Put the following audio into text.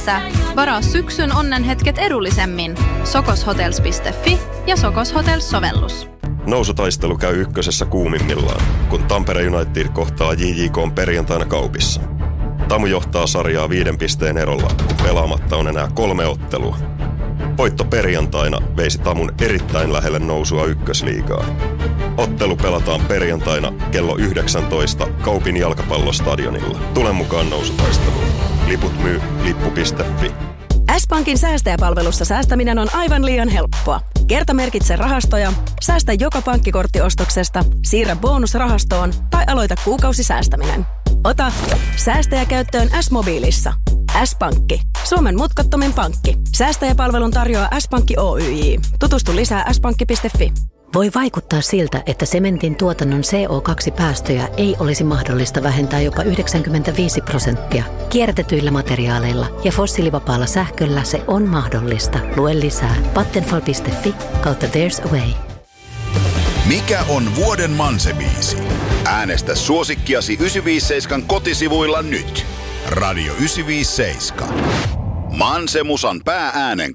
Sokos.fissä. Varaa syksyn onnenhetket edullisemmin. Sokoshotels.fi ja Sokos Hotels-sovellus. Nousutaistelu käy ykkösessä kuumimmillaan, kun Tampere United kohtaa JJK:n perjantaina Kaupissa. Tamu johtaa sarjaa 5 pisteen erolla, kun pelaamatta on enää 3 ottelua. Voitto perjantaina veisi Tamun erittäin lähelle nousua ykkösliigaan. Ottelu pelataan perjantaina kello 19 Kaupin jalkapallostadionilla. Tule mukaan nousutaisteluun. Liput myy lippu.fi. S-Pankin säästäjäpalvelussa säästäminen on aivan liian helppoa. Kertamerkitse rahastoja, säästä joka pankkikorttiostoksesta, siirrä bonusrahastoon tai aloita kuukausisäästäminen. Ota säästäjä käyttöön S-mobiilissa. S-Pankki. Suomen mutkattomin pankki. Säästäjäpalvelun tarjoaa S-Pankki Oyj. Tutustu lisää s-pankki.fi. Voi vaikuttaa siltä, että sementin tuotannon CO2-päästöjä ei olisi mahdollista vähentää jopa 95%. Kierrätetyillä materiaaleilla ja fossiilivapaalla sähköllä se on mahdollista. Lue lisää vattenfall.fi/there's a way. Mikä on vuoden Manse-biisi? Äänestä suosikkiasi 957 kotisivuilla nyt. Radio 957. Manse-musan päääänen